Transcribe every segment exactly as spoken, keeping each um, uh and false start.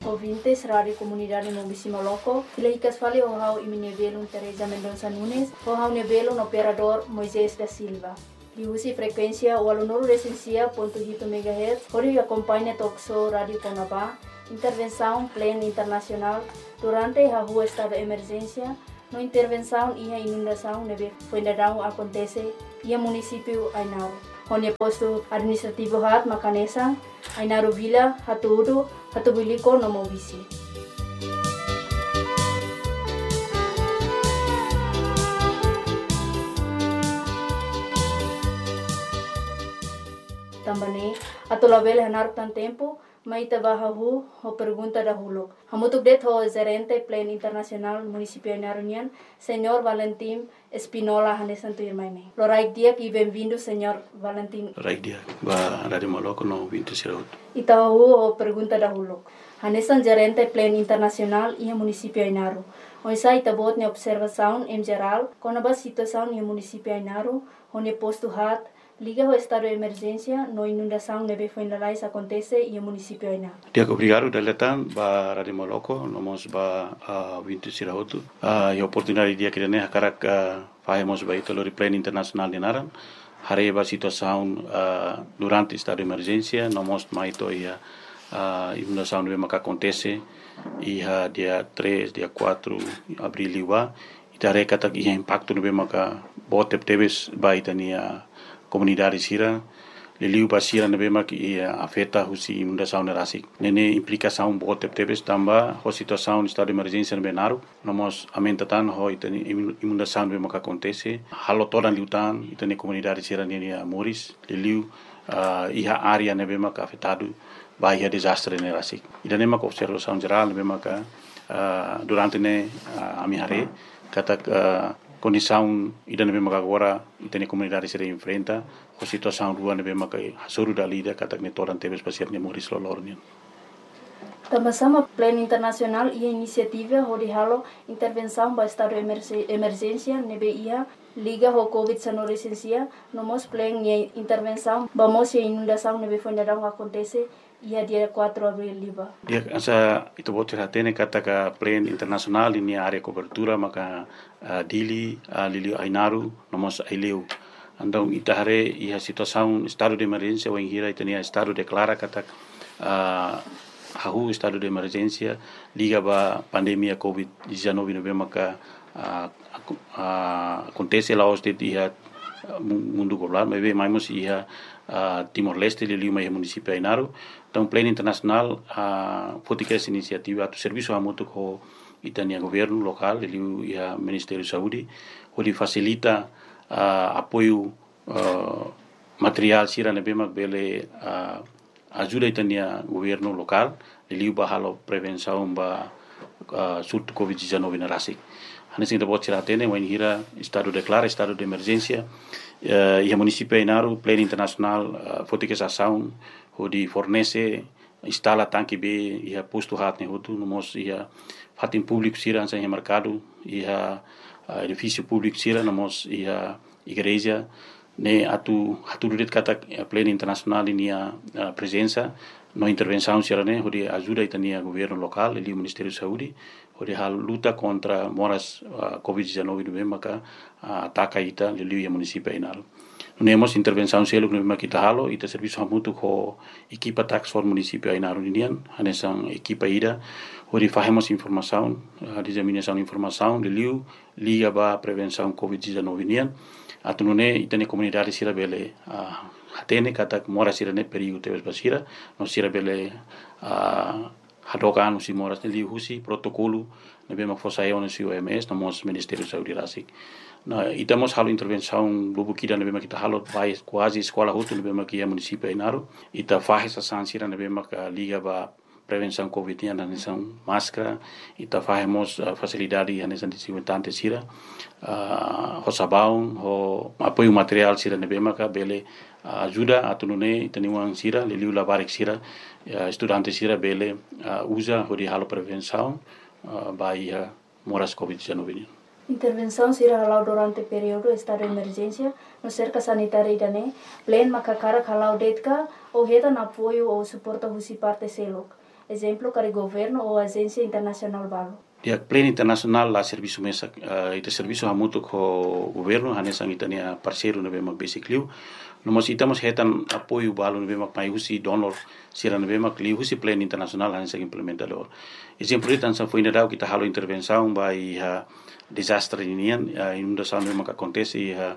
ouvintes, Rádio Comunidade Mobisi Moloco. Filahicas fale o hau iminebelo Teresa Mendonça Nunes, o hau nebelo no operador Moisés da Silva. Diusi frequência o aluno recensia ponto oito megahertz, hori acompanha Toxo Rádio Conabá, intervenção plena internacional durante a rua estado de emergência, no intervenção e a inundação neve fuendarão acontece e a município Ainaro. Onde posto administrativo hat Macanesa, Ainaro Vila, Hatuudu, Hatubiliko no Mobisi. Também, atolabel hanar tan tempo, maita bahahu ho pergunta dahulu. Hamutuk det ho gerente plan internacional municipio Ainarunian, senhor Valentim Espinola Hanesanto Irmaime. Loraik dia e bem-vindo, senhor Valentim. Loraik dia, ba Rádio Moloco no vinte Siraut. Itahu ho pergunta dahulu. Hanesan gerente plan internacional e municipio Ainaru. Oisa itabot ne observação em geral, conaba situação no municipio Ainaru, onde posto hat liga o estado de emergência, no inundação neve fuendalais acontece e o município Aina. Dia obrigado deletan ba Rádio Moloco, nomos ba uh, vinte Siraut. A uh, oportunidade dia que ne hakarak uh, fazemos ba ito lori plan internacional de naran. Hare ba situação uh, durante estado de emergência, nomos maito ia uh, inundação neve maka acontece ia dia três, dia quatro abril iwa. Itare kata ia impacto neve maka botep teves ba itania comunidade sira liliu basira nebe mak ia afeta husi inundação na rasik nene implicação bote tebes tamba ho situação estado de emergência nebe naru nomos amentatan ho itani inundação nebe mak acontece halo todan liutan itani comunidade sira nene moris liliu uh, iha área nebe mak afetado ba iha desastre na rasik idane mak observação geral nebe mak uh, durante ne uh, amihare kata uh, condição ida nebe maka agora itene comunidade se enfrenta a situação rua nebe maka hasuru dalida kata ne toran tebes pasir ne moris lolornian. Também plano internacional e iniciativa hori halo intervenção ba estado de emergência nebe ia liga ho covid dezenove licencia nomos plan e intervenção vamos e inundação nebe fuendarão acontece ia dia quatro de abril liba. Ya asa itu bocor hatene kata ka plan internasional ini area cobertura maka uh, dili uh, lili Ainaru nomos aileu. Andong itahare ia situação estado de emergência ou hira itania estado declara kata uh, hahu estado de emergência liga ba pandemia covid dezenove nove maka uh, uh, acontece lá os de ia mundo global mas bem mais ia uh, Timor-Leste lili mai município Ainaru. Então, plano internacional, a fotica essa iniciativa, o serviço a muito com itania governo local, ele e o Ministério da Saúde, onde facilita uh, apoio uh, material sira nebe mak bele uh, ajuda itania governo local, ele ba halo prevenção ba uh, surto covid dezenove na rasik. Hanes kita buat ciratene, wain hira estado declara estado de emergência, uh, e o município Ainaru, plano internacional, uh, fotica essa ação onde fornece instala tanque B e a posto hat ne hotu nomos ia fatin público sira ansa mercado e a edifício público sira nomos ia igreja ne atu atu det kata plano internacional ini a presença no intervenção sira ne onde ajuda itania governo local e o Ministério da Saúde onde a luta contra moras uh, covid dezenove no maka uh, ataca ita lili o município Ainaru. Nemos intervenção selo que kita halo ita serviço hamutu ko equipa tax for município Ainaru indian hanesan equipa ida onde fazemos informação a disseminação de informação de liu liga ba prevenção covid dezenove indian atunune itane comunidade sira bele a hatene kata mora sira ne perigo tebes basira no sira bele a hadokan usi moras ne liu husi protocolo ne bema fosaio no O M S no mos Ministério da Saúde rasik. Na itamos halo intervenção bubu kida ne bema kita halo vai quase escola hutu ne bema kia município Ainaru ita faz essa sansira ne bema ka liga ba prevenção covid ya nação máscara ita fazemos uh, facilidade ya nação desinfetante sira uh, ho sabão ho apoio material sira ne bema ka bele uh, ajuda atunune itaniwang sira liliu labarik sira uh, estudante sira bele uh, usa ho di halo prevenção uh, by uh, moras covid dezenove. Intervenção será halau durante período estado de emergência no cerca sanitária idane plan makakara halau detka ou heta na apoio ou suporta husi parte selok exemplo para governo ou agência internacional balo. Dia plan internasional la serviço mesa uh, ita serviço hamutu ko governo hanesang itania parceiro na bema basically no mas itamos hetan apoio balo na bema mai husi donor sira na bema kli husi plan internasional hanesang implementador exemplo itan sa foi na kita halo intervenção by uh, desastre inian uh, inundação bema que acontece uh,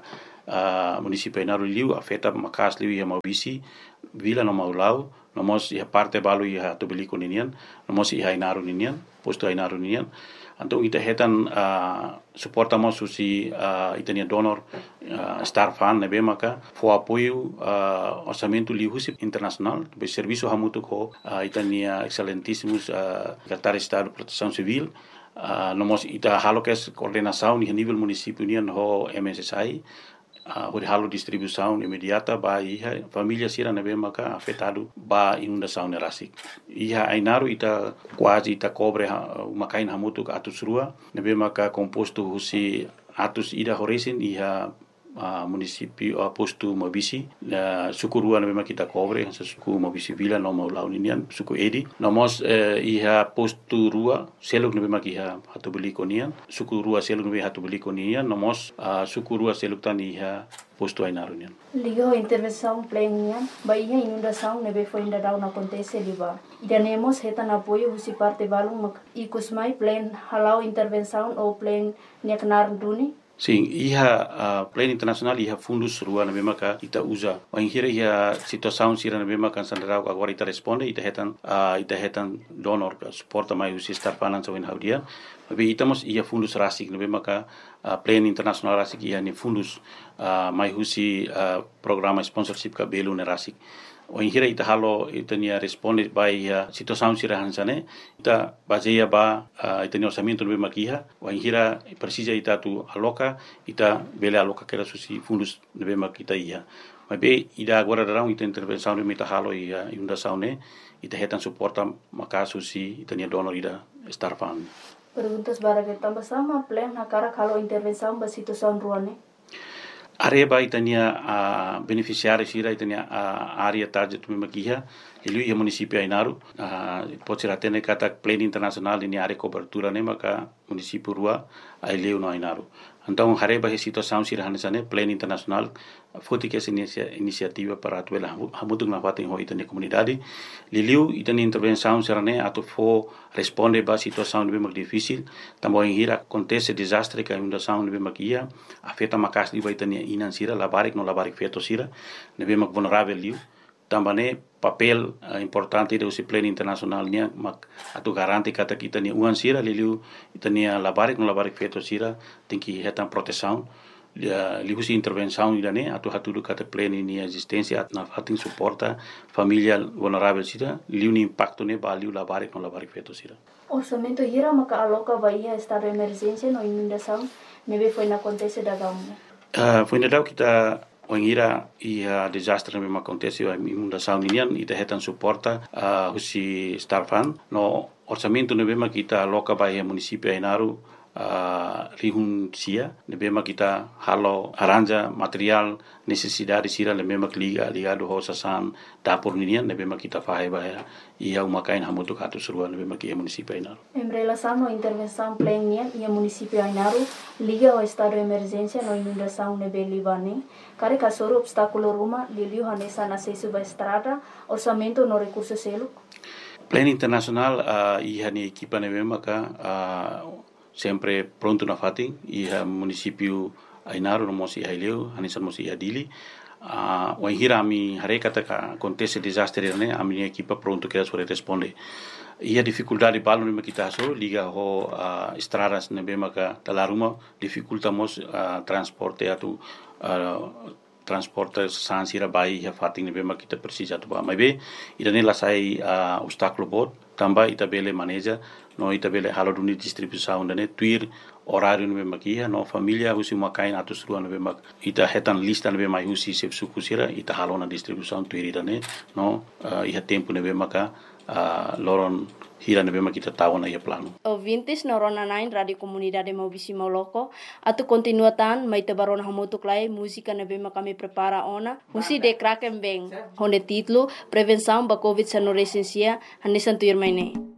uh, município Ainaru liu afeta makas liu ia mabisi vila no maulau nomos ia parte balu ia tobeliko ninian nomos ia Ainaru ninian posto Ainaru ninian então ita hetan uh, suportamos susi uh, itania donor uh, star fan nebe maka fo apoio uh, orçamento lihusi internacional be serviço hamutu ko uh, itania excelentíssimos uh, secretário de Estado de Proteção Civil uh, nomos ita halo kes coordenação ni nível município nian ho M S S I Uh, halo distribuição imediata ba iha família sira nebe maka afetado ba inundação nerasik iha Ainaru ita quase ita cobre uh, makain hamutu ka atus rua nebe maka composto husi atus ida horesin iha uh, município uh, posto Mabisi uh, suku rua nebe maka kita cobre sa suku Mabisi vila no mau launinian suku edi nomos uh, iha posto rua seluk nebe maka iha hatu beli konian suku rua seluk nebe hatu beli konian nomos uh, suku rua seluk tan iha posto Ainaru nian ligo intervenção plenian ba iha inundação nebe foi ainda não acontece liba idanemos hetan apoio husi parte balung mak ikus mai plan halau intervenção ou plan niaknar duni. Sim, iha uh, plan internasional iha fundus rua na bema ka ita usa. Wa hira iha situação sira na bema kan sandrau agora ita responde ita hetan uh, ita hetan donor ka suporta mai usi star finance win haudia. Tapi itamos iha fundus rasik na bema ka uh, plan internasional rasik iha ni fundus uh, mai husi uh, programa sponsorship ka belu na rasik. O hira ita halo ita nia responde by uh, situação sira hansane ita baseia ba uh, ita ni orçamento no makiha o hira precisa ita tu aloca ita bele aloca que era susi fundos no makita ia mas be ida agora darão ita intervenção no mita halo ia inundação ne ita hetan suporta maka susi ita ni donor ida star fund. Perguntas bara que tambah sama plan na cara kalau intervenção ba situação ruane. Areba itania a uh, beneficiário sira itania a uh, área target tu makiha ele ia município Ainaru uh, pode ser até kata plan internacional ini área cobertura ne maka município rua ele no Ainaru então areba he situação sira hanesane plan internacional foti que essa iniciativa para atuela hamutung na fatin ho itania comunidade liliu itania intervenção sira ne atu fo responde ba situação de bem difícil também hira acontece desastre que inundação de bem makia afeta makas di itania inan sira labarik no labarik feto sira ne bem vulnerável liu também papel uh, importante do usi plan internasional nia mak atu garanti kata kita ni uan sira liliu itania labarik no labarik feto sira tingki hetan proteção li usi intervenção idane atu hatu kata plan ini existência na fatin suporta família vulnerável sira liu ni impacto ne value labarik no labarik feto sira orçamento hira maka aloca bahia estado de emergência no inundação nebe foi na acontece da gamu uh, foi na kita Wangira ia desastre memang acontece a inundação inian ita hetan suporta uh, husi starfan no orçamento ne bema kita loka bahia município Ainaru uh, rihun sia ne bema kita halo aranja material necessidade sira le bema liga ligado ho sasan dapur inian ne bema kita fahe bahia ia umakain hamutu katu surua ne bema kia município Ainaru em relação à intervenção plenian ia município Ainaru liga ao estado de emergência no inundação ne belibane Kare kasoro obstáculo ruma liliu hanesa na sesu ba estrada orçamento no recurso selo plan internacional uh, iha ni equipa ne maka uh, sempre pronto na fatin iha município Ainaru no mosi haileu hanesa mosi adili uh, wa hira mi hare kata ka acontece desastre ne ami equipa pronto que sobre responde ia dificuldade balo ne kita so liga ho uh, estradas ne maka talaruma dificultamos uh, transporte atu uh, transporte sansira bai ya fating ne bema kita precisa tu ba mai be ida ne lasai uh, obstáculo bot tamba ita bele manager no ita bele halo duni distribuição ne tuir horário ne bema kia no familia husi makain atus ruan ne bema ita hetan lista ne bema husi sep suku sira ita halo na distribuição tuir ida ne no uh, iha tempo ne bema ka uh, loron hira na bema kita tahu na ia plano. Ouvintes na Rona Nine, Radio Comunidade Maubisi Moloko, atu continuatan mai te barona hamutuk lai música na bema kami prepara ona, musi de kraken beng, honde titlo, prevenção ba Covid sa no resensia, hanisan tuir mai ne.